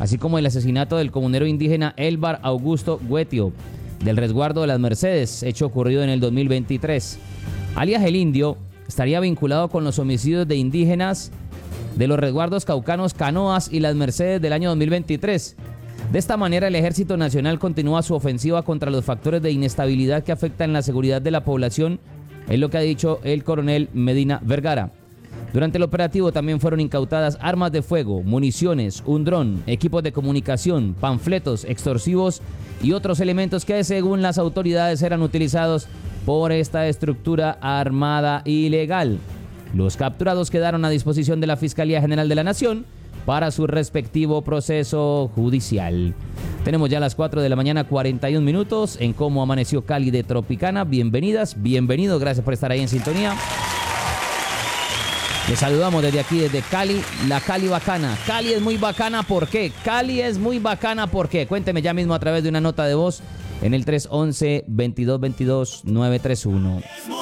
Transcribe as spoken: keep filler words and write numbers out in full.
así como el asesinato del comunero indígena Elbar Augusto Guetio, del resguardo de las Mercedes, hecho ocurrido en el dos mil veintitrés. Alias El Indio estaría vinculado con los homicidios de indígenas de los resguardos caucanos Canoas y las Mercedes del año dos mil veintitrés. De esta manera, el Ejército Nacional continúa su ofensiva contra los factores de inestabilidad que afectan la seguridad de la población, es lo que ha dicho el coronel Medina Vergara. Durante el operativo también fueron incautadas armas de fuego, municiones, un dron, equipos de comunicación, panfletos extorsivos y otros elementos que, según las autoridades, eran utilizados por esta estructura armada ilegal. Los capturados quedaron a disposición de la Fiscalía General de la Nación para su respectivo proceso judicial. Tenemos ya las cuatro de la mañana, cuarenta y un minutos, en Cómo Amaneció Cali de Tropicana. Bienvenidas, bienvenidos, gracias por estar ahí en sintonía. Les saludamos desde aquí, desde Cali, la Cali bacana. Cali es muy bacana, ¿por qué? Cali es muy bacana, ¿por qué? Cuénteme ya mismo a través de una nota de voz en el tres once, veintidós veintidós, nueve tres uno.